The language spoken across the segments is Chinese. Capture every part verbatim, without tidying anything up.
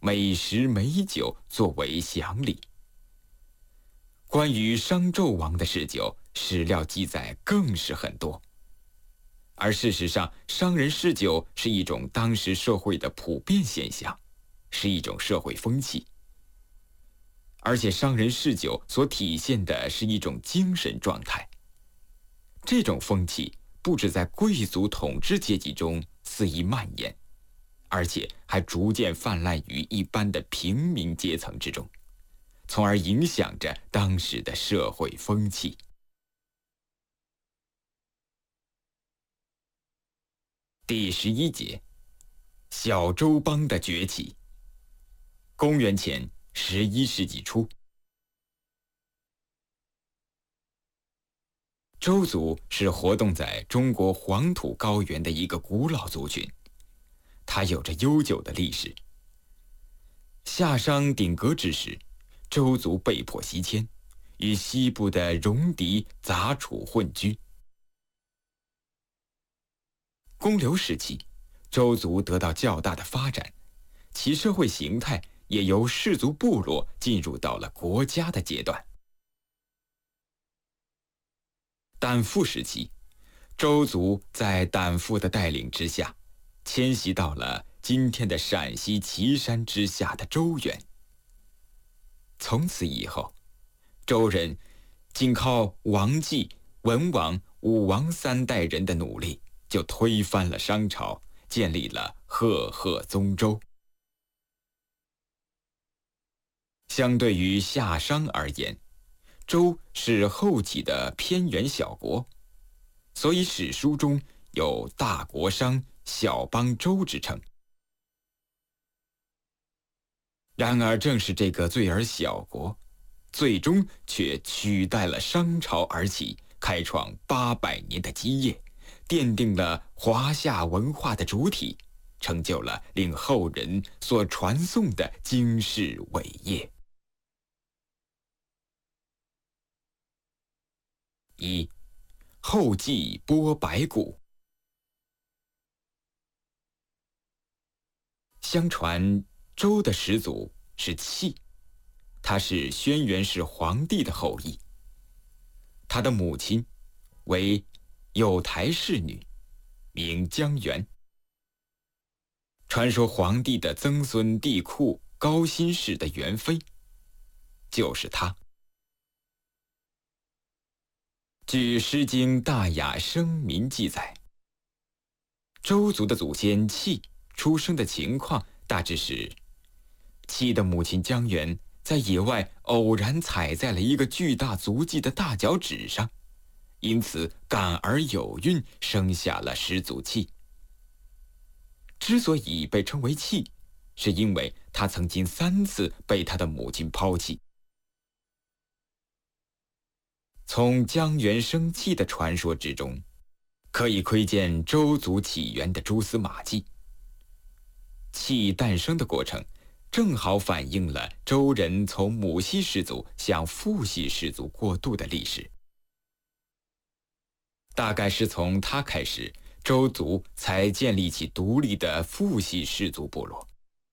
美食美酒作为享礼。关于商纣王的事迹，史料记载更是很多。而事实上，商人嗜酒是一种当时社会的普遍现象，是一种社会风气。而且商人嗜酒所体现的是一种精神状态。这种风气不只在贵族统治阶级中肆意蔓延，而且还逐渐泛滥于一般的平民阶层之中，从而影响着当时的社会风气。第十一节，小周邦的崛起。公元前十一世纪初，周族是活动在中国黄土高原的一个古老族群，它有着悠久的历史。夏商鼎革之时，周族被迫西迁，与西部的戎狄杂处混居。公刘时期，周族得到较大的发展，其社会形态也由氏族部落进入到了国家的阶段。胆父时期，周族在胆父的带领之下，迁徙到了今天的陕西岐山之下的周原。从此以后，周人仅靠王继、文王、武王三代人的努力，就推翻了商朝，建立了赫赫宗周。相对于夏商而言，周是后起的偏远小国，所以史书中有大国商、小邦周之称。然而正是这个罪而小国，最终却取代了商朝而起，开创八百年的基业，奠定了华夏文化的主体，成就了令后人所传颂的惊世伟业。一、后继剥白骨。相传周的始祖是契，他是轩辕氏皇帝的后裔。他的母亲为有台氏女，名姜元。传说皇帝的曾孙帝喾高辛氏的元妃就是他。据《诗经·大雅·生民》记载，周族的祖先契出生的情况大致是：契的母亲姜元在野外偶然踩在了一个巨大足迹的大脚趾上，因此感而有孕，生下了始祖契。之所以被称为契，是因为他曾经三次被他的母亲抛弃。从姜元生契的传说之中，可以窥见周族起源的蛛丝马迹。契诞生的过程，正好反映了周人从母系氏族向父系氏族过渡的历史。大概是从他开始，周族才建立起独立的父系氏族部落。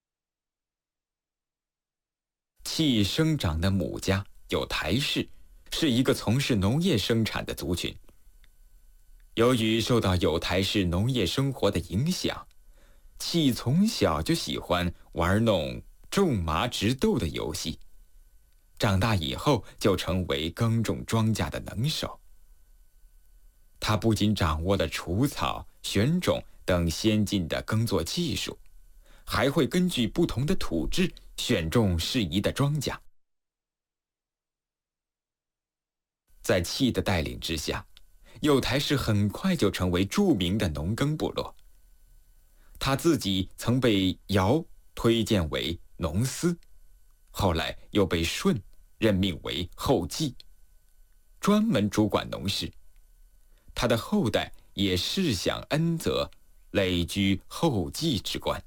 契生长的母家有台氏，是一个从事农业生产的族群。由于受到有台氏农业生活的影响，契从小就喜欢玩弄种麻植豆的游戏，长大以后就成为耕种庄稼的能手。他不仅掌握了除草、选种等先进的耕作技术，还会根据不同的土质选种适宜的庄稼。在契的带领之下，有台氏很快就成为著名的农耕部落。他自己曾被尧推荐为农司，后来又被舜任命为后继，专门主管农事。他的后代也世享恩泽，累居后继之官。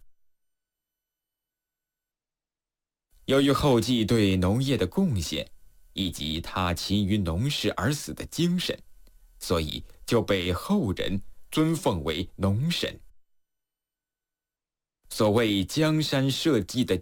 由于后继对农业的贡献，以及他勤于农事而死的精神，所以就被后人尊奉为农神。所谓江山社稷的